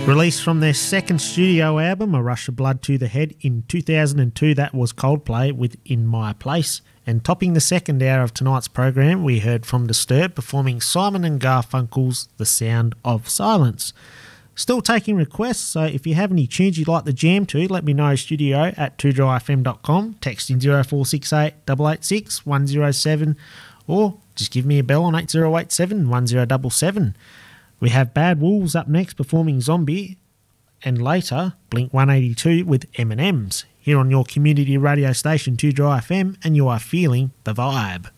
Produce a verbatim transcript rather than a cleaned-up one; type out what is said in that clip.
Released from their second studio album, A Rush of Blood to the Head, in two thousand two, that was Coldplay with In My Place. And topping the second hour of tonight's program, we heard from Disturbed performing Simon and Garfunkel's The Sound of Silence. Still taking requests, so if you have any tunes you'd like to jam to, let me know, studio at two dry f m dot com, texting zero four six eight, eight eight six, one zero seven, or just give me a bell on eight zero eight seven, one zero seven seven. We have Bad Wolves up next performing Zombie, and later Blink one eighty-two with M and M's, here on your community radio station two Dry F M, and you are feeling the vibe.